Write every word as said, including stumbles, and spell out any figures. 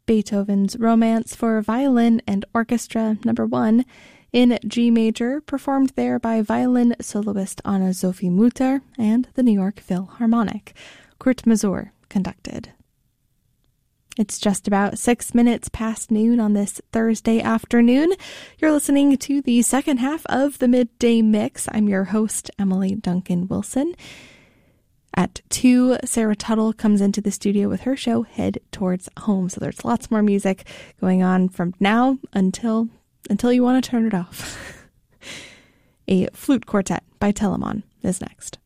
Beethoven's Romance for Violin and Orchestra number one in G major, performed there by violin soloist Anna Sophie Mutter and the New York Philharmonic. Kurt Masur conducted. It's just about six minutes past noon on this Thursday afternoon. You're listening to the second half of the Midday Mix. I'm your host, Emily Duncan Wilson. At two, Sarah Tuttle comes into the studio with her show, Head Towards Home. So there's lots more music going on from now until until you want to turn it off. A flute quartet by Telemann is next.